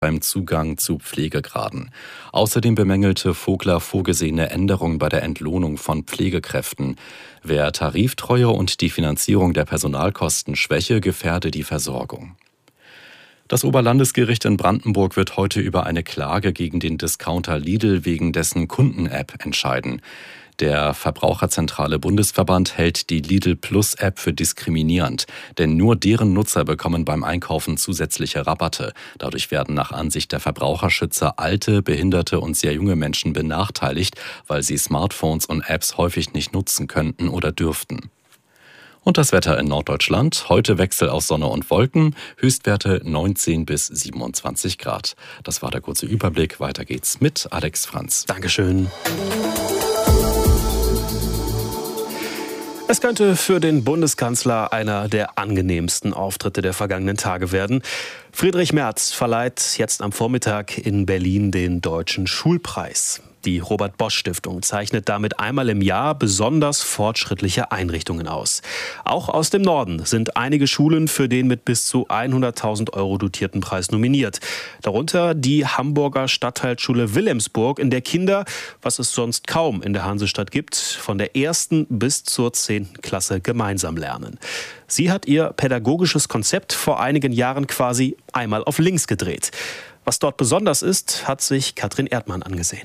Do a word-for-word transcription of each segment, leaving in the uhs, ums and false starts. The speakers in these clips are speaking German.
beim Zugang zu Pflegegraden. Außerdem bemängelte Vogler vorgesehene Änderungen bei der Entlohnung von Pflegekräften. Wer Tariftreue und die Finanzierung der Personalkosten schwäche, gefährde die Versorgung. Das Oberlandesgericht in Brandenburg wird heute über eine Klage gegen den Discounter Lidl wegen dessen Kunden-App entscheiden. Der Verbraucherzentrale Bundesverband hält die Lidl Plus App für diskriminierend, denn nur deren Nutzer bekommen beim Einkaufen zusätzliche Rabatte. Dadurch werden nach Ansicht der Verbraucherschützer alte, behinderte und sehr junge Menschen benachteiligt, weil sie Smartphones und Apps häufig nicht nutzen könnten oder dürften. Und das Wetter in Norddeutschland. Heute Wechsel aus Sonne und Wolken. Höchstwerte neunzehn bis siebenundzwanzig Grad. Das war der kurze Überblick. Weiter geht's mit Alex Franz. Dankeschön. Es könnte für den Bundeskanzler einer der angenehmsten Auftritte der vergangenen Tage werden. Friedrich Merz verleiht jetzt am Vormittag in Berlin den Deutschen Schulpreis. Die Robert-Bosch-Stiftung zeichnet damit einmal im Jahr besonders fortschrittliche Einrichtungen aus. Auch aus dem Norden sind einige Schulen für den mit bis zu hunderttausend Euro dotierten Preis nominiert. Darunter die Hamburger Stadtteilschule Wilhelmsburg, in der Kinder, was es sonst kaum in der Hansestadt gibt, von der ersten bis zur zehnten Klasse gemeinsam lernen. Sie hat ihr pädagogisches Konzept vor einigen Jahren quasi einmal auf links gedreht. Was dort besonders ist, hat sich Katrin Erdmann angesehen.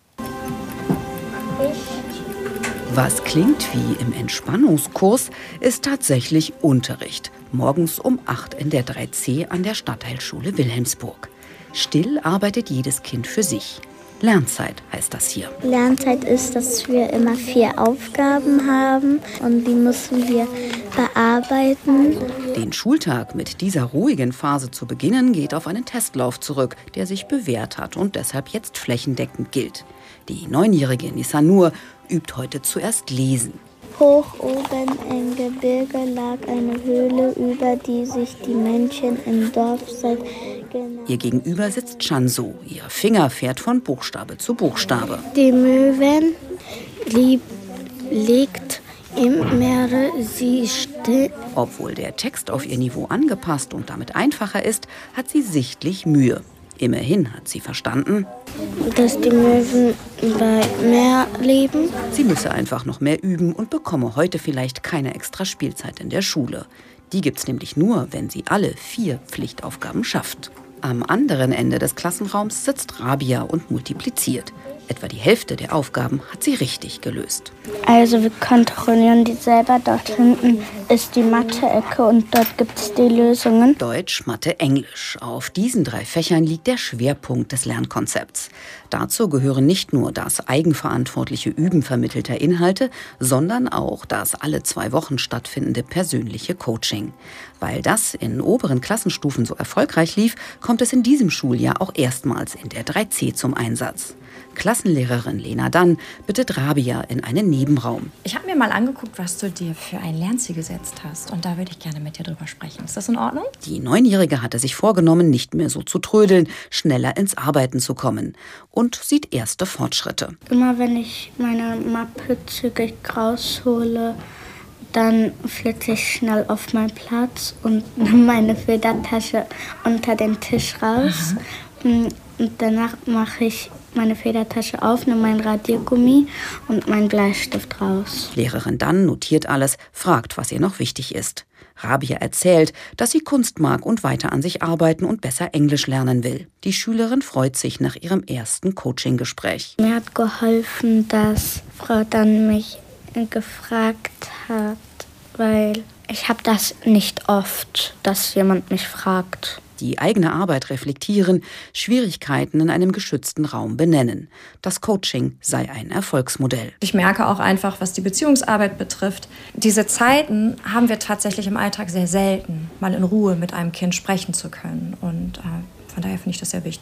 Was klingt wie im Entspannungskurs, ist tatsächlich Unterricht. Morgens um acht in der drei C an der Stadtteilschule Wilhelmsburg. Still arbeitet jedes Kind für sich. Lernzeit heißt das hier. Lernzeit ist, dass wir immer vier Aufgaben haben und die müssen wir bearbeiten. Den Schultag mit dieser ruhigen Phase zu beginnen, geht auf einen Testlauf zurück, der sich bewährt hat und deshalb jetzt flächendeckend gilt. Die neunjährige Nisanur übt heute zuerst Lesen. Hoch oben im Gebirge lag eine Höhle, über die sich die Menschen im Dorf seit genau. Ihr Gegenüber sitzt Chansu. Ihr Finger fährt von Buchstabe zu Buchstabe. Die Möwen lieb, liegt im Meere, sie still. Obwohl der Text auf ihr Niveau angepasst und damit einfacher ist, hat sie sichtlich Mühe. Immerhin hat sie verstanden, dass die Möwen bei Meer leben. Sie müsse einfach noch mehr üben und bekomme heute vielleicht keine extra Spielzeit in der Schule. Die gibt's nämlich nur, wenn sie alle vier Pflichtaufgaben schafft. Am anderen Ende des Klassenraums sitzt Rabia und multipliziert. Etwa die Hälfte der Aufgaben hat sie richtig gelöst. Also wir kontrollieren die selber. Dort hinten ist die Mathe-Ecke und dort gibt es die Lösungen. Deutsch, Mathe, Englisch. Auf diesen drei Fächern liegt der Schwerpunkt des Lernkonzepts. Dazu gehören nicht nur das eigenverantwortliche Üben vermittelter Inhalte, sondern auch das alle zwei Wochen stattfindende persönliche Coaching. Weil das in oberen Klassenstufen so erfolgreich lief, kommt es in diesem Schuljahr auch erstmals in der drei C zum Einsatz. Klassenlehrerin Lena Dann bittet Rabia in einen Nebenraum. Ich habe mir mal angeguckt, was du dir für ein Lernziel gesetzt hast. Und da würde ich gerne mit dir drüber sprechen. Ist das in Ordnung? Die Neunjährige hatte sich vorgenommen, nicht mehr so zu trödeln, schneller ins Arbeiten zu kommen. Und sieht erste Fortschritte. Immer wenn ich meine Mappe zügig raushole, dann flitze ich schnell auf meinen Platz und nehme meine Federtasche unter den Tisch raus. Mhm. Und danach mache ich meine Federtasche auf, nehme mein Radiergummi und meinen Bleistift raus. Lehrerin Dann notiert alles, fragt, was ihr noch wichtig ist. Rabia erzählt, dass sie Kunst mag und weiter an sich arbeiten und besser Englisch lernen will. Die Schülerin freut sich nach ihrem ersten Coaching-Gespräch. Mir hat geholfen, dass Frau Dann mich gefragt hat, weil ich habe das nicht oft, dass jemand mich fragt. Die eigene Arbeit reflektieren, Schwierigkeiten in einem geschützten Raum benennen. Das Coaching sei ein Erfolgsmodell. Ich merke auch einfach, was die Beziehungsarbeit betrifft, diese Zeiten haben wir tatsächlich im Alltag sehr selten, mal in Ruhe mit einem Kind sprechen zu können. Und äh, von daher finde ich das sehr wichtig.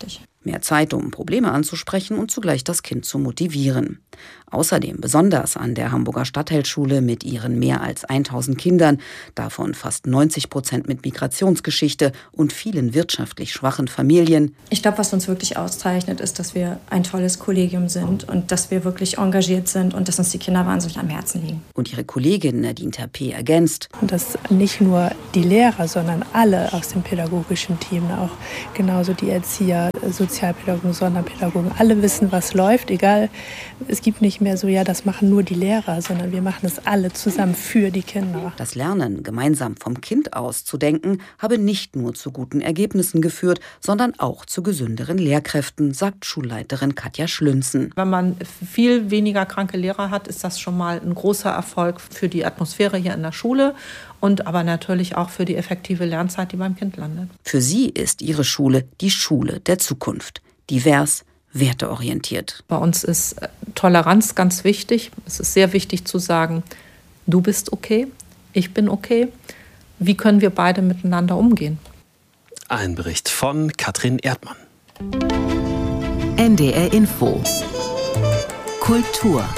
Mehr Zeit, um Probleme anzusprechen und zugleich das Kind zu motivieren. Außerdem besonders an der Hamburger Stadtteilschule mit ihren mehr als tausend Kindern, davon fast neunzig Prozent mit Migrationsgeschichte und vielen wirtschaftlich schwachen Familien. Ich glaube, was uns wirklich auszeichnet, ist, dass wir ein tolles Kollegium sind und dass wir wirklich engagiert sind und dass uns die Kinder wahnsinnig am Herzen liegen. Und ihre Kollegin Nadine Tapé ergänzt: Und dass nicht nur die Lehrer, sondern alle aus dem pädagogischen Team, auch genauso die Erzieher, Sozialpädagogen, Sonderpädagogen, alle wissen, was läuft, egal, es gibt nicht mehr so, ja, das machen nur die Lehrer, sondern wir machen es alle zusammen für die Kinder. Das Lernen, gemeinsam vom Kind aus zu denken, habe nicht nur zu guten Ergebnissen geführt, sondern auch zu gesünderen Lehrkräften, sagt Schulleiterin Katja Schlünzen. Wenn man viel weniger kranke Lehrer hat, ist das schon mal ein großer Erfolg für die Atmosphäre hier in der Schule und aber natürlich auch für die effektive Lernzeit, die beim Kind landet. Für sie ist ihre Schule die Schule der Zukunft. Divers, werteorientiert. Bei uns ist Toleranz ganz wichtig. Es ist sehr wichtig zu sagen, du bist okay, ich bin okay. Wie können wir beide miteinander umgehen? Ein Bericht von Katrin Erdmann. N D R Info. Kultur.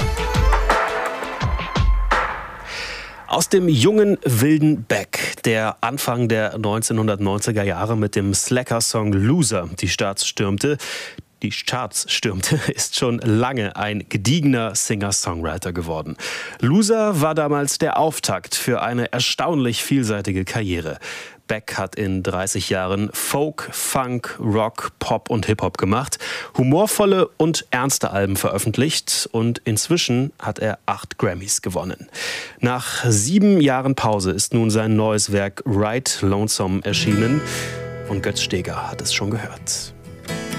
Aus dem jungen, wilden Beck, der Anfang der neunzehnhundertneunziger Jahre mit dem Slacker-Song Loser die Charts stürmte, die Charts stürmte, ist schon lange ein gediegener Singer-Songwriter geworden. Loser war damals der Auftakt für eine erstaunlich vielseitige Karriere. Beck hat in dreißig Jahren Folk, Funk, Rock, Pop und Hip-Hop gemacht, humorvolle und ernste Alben veröffentlicht und inzwischen hat er acht Grammys gewonnen. Nach sieben Jahren Pause ist nun sein neues Werk Ride Lonesome erschienen und Götz Steger hat es schon gehört.